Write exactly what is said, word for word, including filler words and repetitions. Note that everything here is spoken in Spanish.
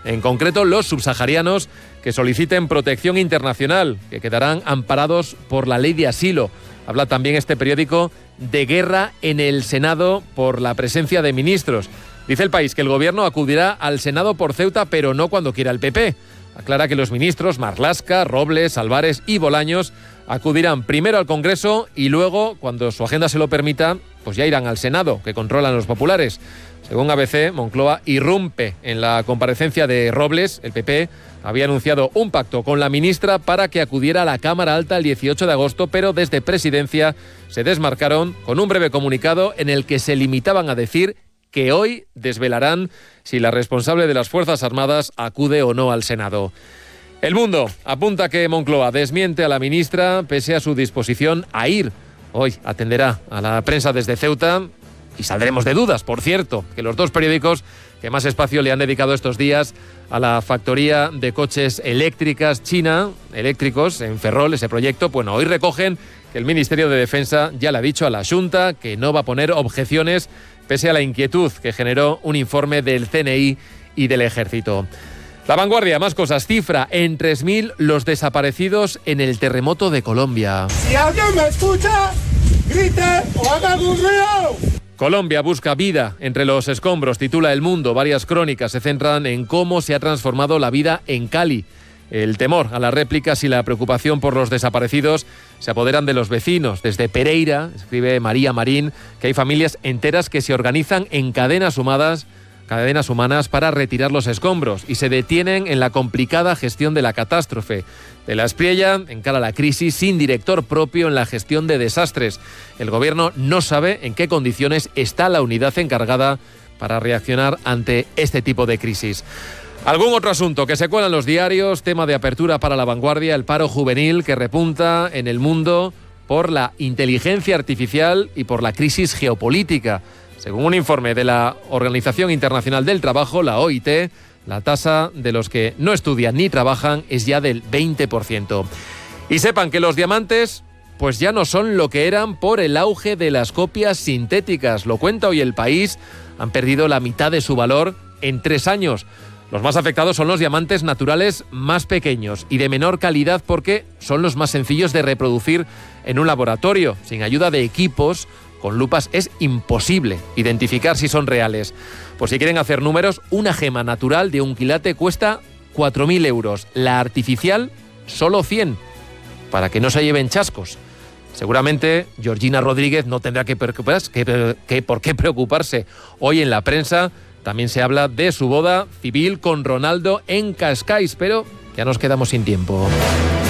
En concreto, los subsaharianos que soliciten protección internacional, que quedarán amparados por la ley de asilo. Habla también este periódico de guerra en el Senado por la presencia de ministros. Dice El País que el Gobierno acudirá al Senado por Ceuta, pero no cuando quiera el P P. Aclara que los ministros Marlaska, Robles, Álvarez y Bolaños acudirán primero al Congreso y luego, cuando su agenda se lo permita, pues ya irán al Senado, que controlan los populares. Según A B C, Moncloa irrumpe en la comparecencia de Robles. El P P había anunciado un pacto con la ministra para que acudiera a la Cámara Alta el dieciocho de agosto, pero desde Presidencia se desmarcaron con un breve comunicado en el que se limitaban a decir que hoy desvelarán si la responsable de las Fuerzas Armadas acude o no al Senado. El Mundo apunta que Moncloa desmiente a la ministra pese a su disposición a ir. Hoy atenderá a la prensa desde Ceuta y saldremos de dudas, por cierto, que los dos periódicos que más espacio le han dedicado estos días a la factoría de coches eléctricas china, eléctricos, en Ferrol, ese proyecto, bueno, hoy recogen que el Ministerio de Defensa ya le ha dicho a la Xunta que no va a poner objeciones pese a la inquietud que generó un informe del C N I y del Ejército. La Vanguardia, más cosas, cifra en tres mil los desaparecidos en el terremoto de Colombia. Si alguien me escucha, grite o haga algún ruido. Colombia busca vida entre los escombros, titula El Mundo. Varias crónicas se centran en cómo se ha transformado la vida en Cali. El temor a las réplicas y la preocupación por los desaparecidos se apoderan de los vecinos. Desde Pereira, escribe María Marín, que hay familias enteras que se organizan en cadenas humanas, cadenas humanas para retirar los escombros y se detienen en la complicada gestión de la catástrofe. De la Espriella encara la crisis sin director propio en la gestión de desastres. El Gobierno no sabe en qué condiciones está la unidad encargada para reaccionar ante este tipo de crisis. Algún otro asunto que se cuela en los diarios, tema de apertura para La Vanguardia, el paro juvenil que repunta en el mundo por la inteligencia artificial y por la crisis geopolítica. Según un informe de la Organización Internacional del Trabajo, la O I T, la tasa de los que no estudian ni trabajan es ya del veinte por ciento. Y sepan que los diamantes pues ya no son lo que eran por el auge de las copias sintéticas. Lo cuenta hoy El País, han perdido la mitad de su valor en tres años. Los más afectados son los diamantes naturales más pequeños y de menor calidad porque son los más sencillos de reproducir en un laboratorio. Sin ayuda de equipos, con lupas es imposible identificar si son reales. Por si quieren hacer números, una gema natural de un quilate cuesta cuatro mil euros. La artificial, solo cien, para que no se lleven chascos. Seguramente Georgina Rodríguez no tendrá que, preocuparse, que, que por qué preocuparse. Hoy en la prensa también se habla de su boda civil con Ronaldo en Cascais, pero ya nos quedamos sin tiempo.